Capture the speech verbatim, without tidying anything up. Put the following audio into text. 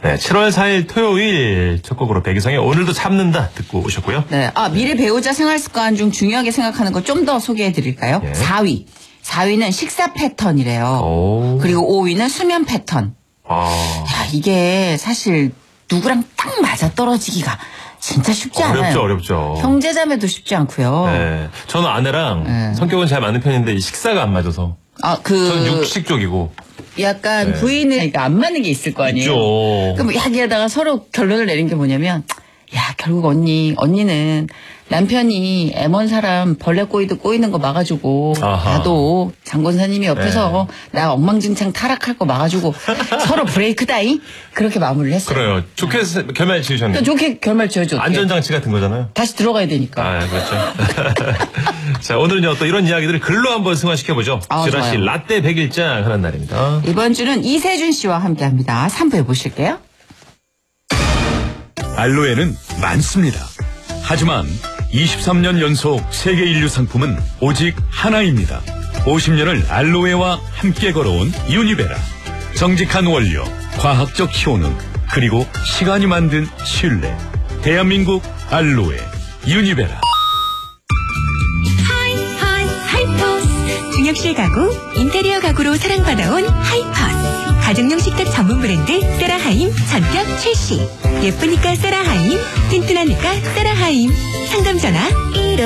네, 칠월 사일 토요일 첫 곡으로 백이성의 오늘도 참는다 듣고 오셨고요. 네, 아 미래 배우자 생활 습관 중 중요하게 생각하는 거 좀 더 소개해 드릴까요? 예. 사 위. 사 위는 식사 패턴이래요. 오. 그리고 오 위는 수면 패턴. 아. 야, 이게 사실 누구랑 딱 맞아 떨어지기가 진짜 쉽지 않아요. 어렵죠, 어렵죠. 형제자매도 쉽지 않고요. 네. 저는 아내랑 네. 성격은 잘 맞는 편인데 이 식사가 안 맞아서. 아, 그 저는 육식 쪽이고. 약간 네. 부인은 그러니까 안 맞는 게 있을 거 아니에요. 있죠. 그럼 이야기하다가 서로 결론을 내린 게 뭐냐면, 야 결국 언니 언니는 남편이 애먼 사람 벌레 꼬이듯 꼬이는 거 막아주고 아하. 나도 장권사님이 옆에서 나 엉망진창 타락할 거 막아주고 서로 브레이크다잉 그렇게 마무리를 했어요. 그래요. 좋게 결말 지으셨네요. 그러니까 좋게 결말 지어줘. 안전장치 같은 거잖아요. 다시 들어가야 되니까. 아, 그렇죠. 자, 오늘은요, 또 이런 이야기들을 글로 한번 승화시켜보죠. 아, 지라시 좋아요. 라떼 백일장 하는 날입니다. 이번 주는 이세준 씨와 함께 합니다. 삼 부에 보실게요. 알로에는 많습니다. 하지만 이십삼 년 연속 세계 인류 상품은 오직 하나입니다. 오십 년을 알로에와 함께 걸어온 유니베라. 정직한 원료, 과학적 효능, 그리고 시간이 만든 신뢰. 대한민국 알로에 유니베라. 하이 하이퍼스 중역실 가구, 인테리어 가구로 사랑받아온 하이퍼스 가정용 식탁 전문 브랜드 세라하임 전격 출시. 예쁘니까 세라하임, 튼튼하니까 세라하임. 상담 전화